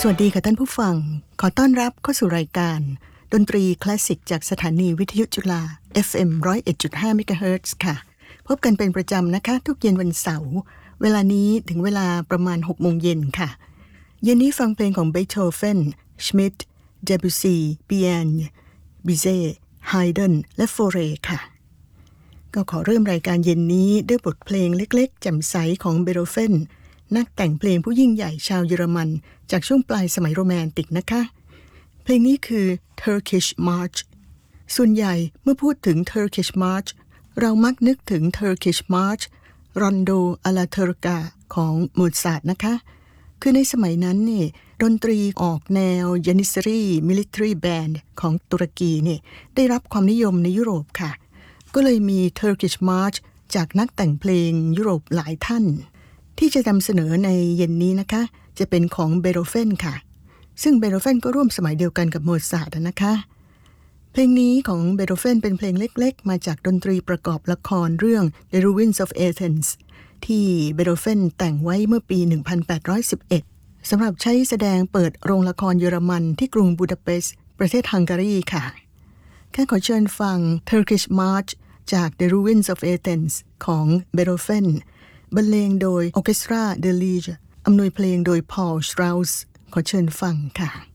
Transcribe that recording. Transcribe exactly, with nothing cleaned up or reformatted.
สวัสดีค่ะท่านผู้ฟังขอต้อนรับเข้าสู่รายการดนตรีคลาสสิกจากสถานีวิทยุจุฬา เอฟ เอ็ม หนึ่งศูนย์เอ็ดจุดห้า เมกะเฮิรตซ์ค่ะพบกันเป็นประจำนะคะทุกเย็นวันเสาร์เวลานี้ถึงเวลาประมาณหกโมงเย็นค่ะเย็นนี้ฟังเพลงของเบโธเฟนชมิดเดบูซีบีแอนบิเซ่ไฮเดนและโฟเรค่ะก็ขอเริ่มรายการเย็นนี้ด้วยบทเพลงเล็กๆแจ่มใสของเบโธเฟนนักแต่งเพลงผู้ยิ่งใหญ่ชาวเยอรมันจากช่วงปลายสมัยโรแมนติกนะคะเพลงนี้คือ Turkish March ส่วนใหญ่เมื่อพูดถึง Turkish March เรามักนึกถึง Turkish March Rondo alla Turca ของโมซาร์ทนะคะคือในสมัยนั้นนี่ดนตรีออกแนว Janissary Military Band ของตุรกีนี่ได้รับความนิยมในยุโรปค่ะก็เลยมี Turkish March จากนักแต่งเพลงยุโรปหลายท่านที่จะนำเสนอในเย็นนี้นะคะจะเป็นของเบโธเฟนค่ะซึ่งเบโธเฟนก็ร่วมสมัยเดียวกันกับโมซาร์ทนะคะเพลงนี้ของเบโธเฟนเป็นเพลงเล็กๆมาจากดนตรีประกอบละครเรื่อง The Ruins of Athens ที่เบโธเฟนแต่งไว้เมื่อปี หนึ่งพันแปดร้อยสิบเอ็ด สำหรับใช้แสดงเปิดโรงละครเยอรมันที่กรุงบูดาเปสต์ประเทศฮังการีค่ะแค่ขอเชิญฟัง Turkish March จาก The Ruins of Athens ของเบโธเฟนบรรเลงโดย Orchestra de Liege อำนวยเพลงโดย Paul Strauss ขอเชิญฟังค่ะ